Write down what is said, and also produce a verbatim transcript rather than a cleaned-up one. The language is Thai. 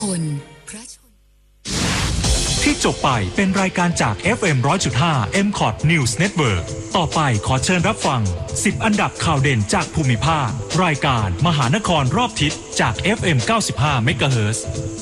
คนพระชนที่จบไปเป็นรายการจาก เอฟ เอ็ม หนึ่งร้อยจุดห้า เอ็ม คอท News Network ต่อไปขอเชิญรับฟังสิบอันดับข่าวเด่นจากภูมิภาครายการมหานครรอบทิศจาก เอฟ เอ็ม เก้าสิบห้า เมกะเฮิรตซ์